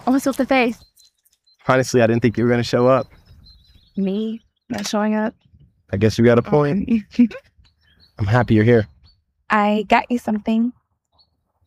What's with the face? Honestly, I didn't think you were going to show up. Me not showing up? I guess you got a point. I'm happy you're here. I got you something.